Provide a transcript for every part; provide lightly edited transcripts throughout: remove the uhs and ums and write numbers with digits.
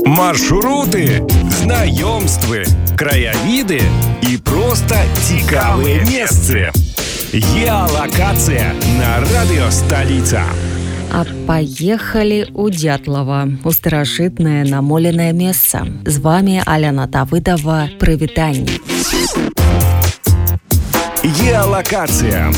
Маршруты, знаёмствы, краявіды і проста цікавыя месцы. Геалакацыя на радыё Сталіца. А поехали у Дятлова, у старажытнае намоленае месца. З вами Аляна Давыдова. Прывітанне. Геалакацыя.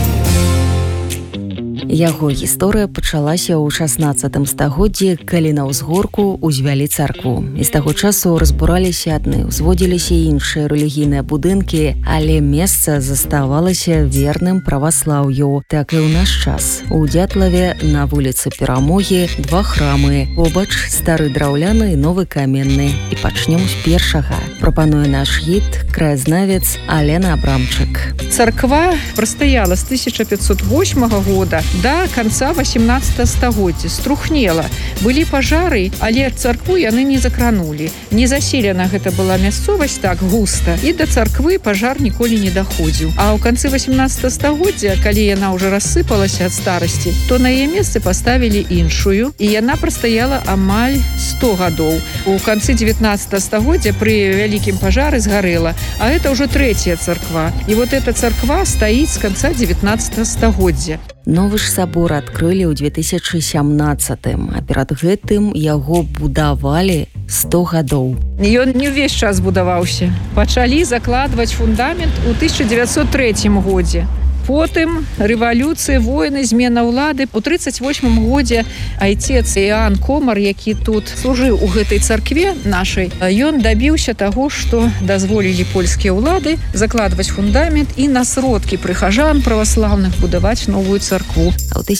Яго гісторыя пачалася ў 16 стагоддзі, калі на ўзгорку узвялі царкву. І з таго часу разбураліся адны, узводзіліся іншыя рэлігійныя будынкі, але месца заставалася верным праваслаўю. Так і ў наш час. У Дятлаве на вуліцы Перамогі 2 храмы. Побач стары драўляны і новы каменны. І пачнем з першага. Прапануе наш гід, краязнавец Алена Абрамчык. Царква прастаяла з 1508 года до конца 18 стагоддзя, струхнела. Былі пажары, але царкву яны не закранулі. Не заселена гэта была мясцовасць так густа, і да царквы пажар ніколі не даходзіў. А ў канцы 18 стагоддзя, калі яна ўжо рассыпалася ад старасці, то на яе месцы паставілі іншую, і яна прастаяла амаль 100 гадоў. У канцы 19 стагоддзя пры вялікім пажары згарэла, а гэта ўжо трэцяя царква. І вот эта царква стаіць з канца 19 стагоддзя. Новы ж сабор адкрылі ў 2017, а перад гэтым яго будавалі 100 гадоў. Ён не ўвесь час будаваўся. Пачалі закладваць фундамент у 1903 годзе. Потым рэвалюцыя, войны, змена ўлады. У 1938 годзе айцец Іоанн Комар, які тут служыў у гэтай царкве нашай, ён дабіўся таго, што дазволілі польскія ўлады закладваць фундамент і на сродкі прыхажан праваслаўных будаваць новую царкву. А ў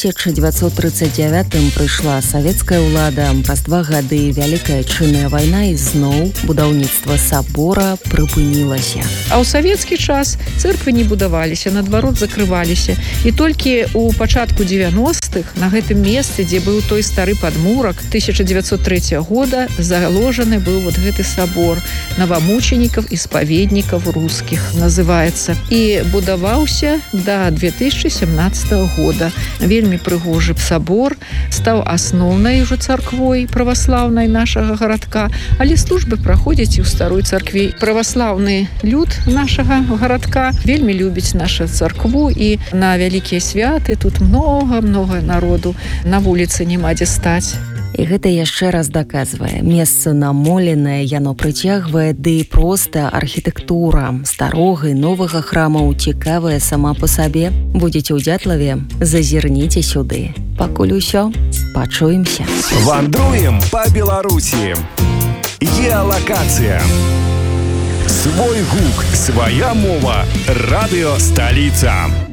1939 прыйшла савецкая ўлада, праз 2 гады Вялікая Адчынная вайна, і зноў будаўніцтва сабора прыпынілася. А ў савецкі час цэрквы не будаваліся, наадварот закрываліся. І толькі у пачатку 90-х на гэтым месцы, дзе быў той стары падмурак, 1903 года заложаны быў вот гэты сабор новомученікаў і спаведнікаў рускіх называецца. І будаваўся да 2017 года. Вельмі прыгожы сабор, стаў асноўнай ужо царквой праваслаўнай нашага гарадка, але службы праходзяць і ў старой царкве. Праваслаўны люд нашага гарадка вельмі любіць нашу царкву, і на вялікія святы тут много народу, на вуліцы няма дзе стаць. І гэта яшчэ раз даказвае. Месца намоленае, яно прыцягвае, ды і проста архітэктура старога і новага храмаў цікавая сама па сабе. Будзеце ў Дятлаве? Зазірніце сюды. Пакуль усё, пачуемся. Вандруем па Беларусі. Геалакацыя. Свой гук, свая мова. Радыё Сталіца.